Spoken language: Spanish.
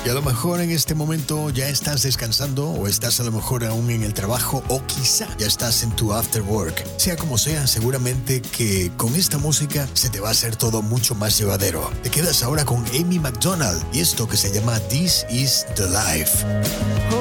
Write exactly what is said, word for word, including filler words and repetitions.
Y a lo mejor en este momento ya estás descansando o estás a lo mejor aún en el trabajo o quizá ya estás en tu after work. Sea como sea, seguramente que con esta música se te va a hacer todo mucho más llevadero. Te quedas ahora con Amy Macdonald y esto que se llama This Is The Life.